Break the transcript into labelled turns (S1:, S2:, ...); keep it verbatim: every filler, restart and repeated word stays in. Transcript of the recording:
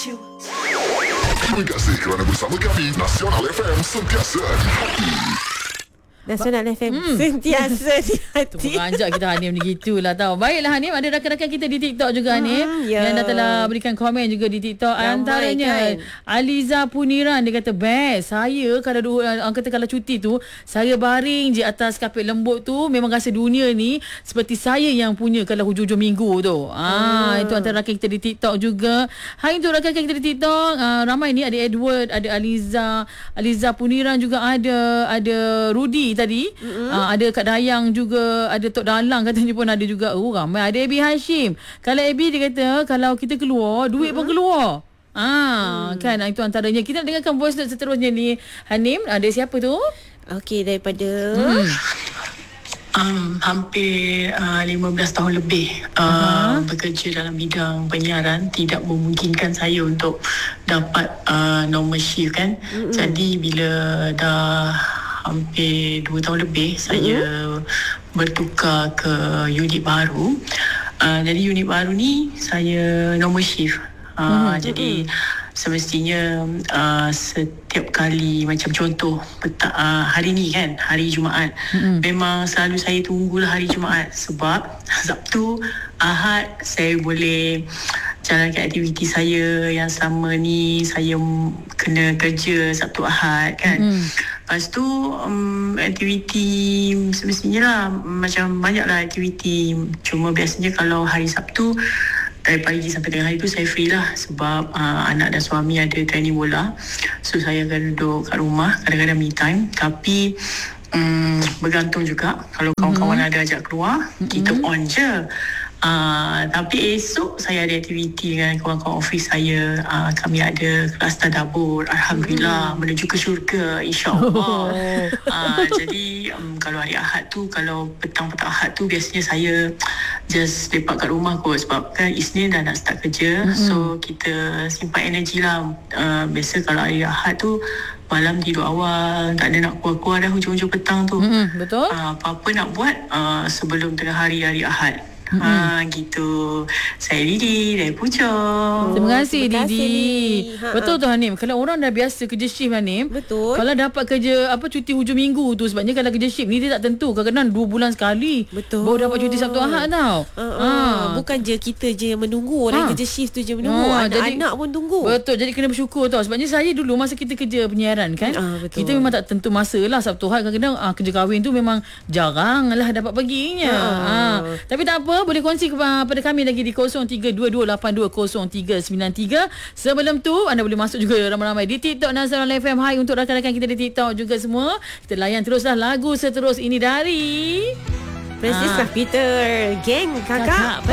S1: you.
S2: Terima kasih kerana bersama kami. Nasional F M, sentiasa di hati.
S3: Nasional F M
S4: Hmm.
S3: sentiasa di
S4: Tu
S3: hati.
S4: beranjak kita Hanim ni gitulah tau. Baiklah Hanim, ada rakan-rakan kita di TikTok juga Hanim
S3: Hmm, ya.
S4: yang dah telah berikan komen juga di TikTok.
S3: Ramai,
S4: Antaranya
S3: kan?
S4: Aliza Puniran, dia kata best. Saya kalau dua, orang kata kalau cuti tu, saya baring je atas kapet lembut tu, memang rasa dunia ni seperti saya yang punya kalau hujung-hujung minggu tu. Ah,
S3: Hmm.
S4: itu antara rakan kita di TikTok juga. Hai untuk rakan-rakan kita di TikTok, ah, ramai ni, ada Edward, ada Aliza, Aliza Puniran juga ada, ada Rudy tadi, mm-hmm. uh, ada Kak Dayang juga, ada Tok Dalang katanya pun ada juga. Oh ramai. Ada Abi Hashim. Kalau Abi dia kata kalau kita keluar, duit mm-hmm. pun keluar. Ah, hmm. kan itu antaranya. Kita nak dengarkan voice note seterusnya ni Hanim. Ada siapa tu?
S3: Okey, daripada
S4: Hmm.
S5: Um, hampir uh, lima belas tahun lebih uh, uh-huh. bekerja dalam bidang penyiaran, tidak memungkinkan saya untuk dapat uh, normal shift kan. Mm-hmm. Jadi bila dah hampir dua tahun lebih, mm-hmm. saya bertukar ke unit baru. Uh, jadi unit baru ni saya normal shift. Uh, mm-hmm. Jadi semestinya uh, setiap kali, macam contoh peta, uh, hari ni kan, hari Jumaat, mm-hmm. memang selalu saya tunggulah hari Jumaat, sebab Sabtu, Ahad saya boleh jalankan aktiviti saya yang selama ni saya kena kerja Sabtu Ahad kan. Mm-hmm. Lepas tu um, aktiviti semestinya lah, macam banyaklah aktiviti. Cuma biasanya kalau hari Sabtu dari pagi sampai tengah hari tu saya free lah, sebab uh, anak dan suami ada training bola. So saya akan duduk kat rumah, kadang-kadang me time. Tapi um, bergantung juga, kalau kawan-kawan mm-hmm. ada ajak keluar, mm-hmm. kita on je. Uh, tapi esok saya ada aktiviti dengan kawan-kawan office saya. Uh, kami ada kelas tadabbur, Alhamdulillah, hmm. menuju ke syurga, insyaAllah. Oh. Uh, jadi um, kalau hari Ahad tu, kalau petang-petang Ahad tu, biasanya saya just lepak kat rumah kot, sebab kan Isnin dah nak start kerja. Hmm. So kita simpan energi lah. Uh, biasa kalau hari Ahad tu malam tidur awal, tak ada nak keluar-keluar dah hujung-hujung petang tu. Hmm,
S4: betul.
S5: Uh, apa-apa nak buat uh, sebelum tengah hari hari Ahad.
S4: Mm-hmm.
S5: Ha, gitu. Saya Didi dari Puchong.
S4: Terima kasih,
S3: Terima kasih,
S4: Didi.
S3: Didi. Ha,
S4: Betul
S3: ha.
S4: tu Hanim. Kalau orang dah biasa kerja shift Hanim,
S3: betul.
S4: Kalau dapat kerja apa cuti hujung minggu tu, sebabnya kalau kerja shift ni dia tak tentu. Kadang-kadang dua bulan sekali.
S3: Betul.
S4: Baru dapat cuti Sabtu Ahad tau.
S3: Ha, ha.
S4: Ha.
S3: Bukan je kita je yang menunggu, orang
S4: ha.
S3: kerja shift tu je menunggu.
S4: Ha,
S3: Anak-anak
S4: jadi,
S3: pun tunggu.
S4: Betul. Jadi kena bersyukur tau. Sebabnya saya dulu masa kita kerja penyiaran kan,
S3: ha, betul.
S4: kita memang tak tentu masa lah. Sabtu Ahad kadang-kadang ah, kerja kahwin tu memang jarang lah dapat perginya. Ha. Ha. Tapi tak apa, boleh kongsi kepada kami lagi di kosong tiga dua dua lapan dua kosong tiga sembilan tiga. Sebelum tu anda boleh masuk juga ramai-ramai di TikTok Nasional F M. Hai untuk rakan-rakan kita di TikTok juga semua. Kita layan teruslah lagu seterus ini dari
S3: Princess
S4: ah.
S3: Peter, geng kakak.
S4: Kakak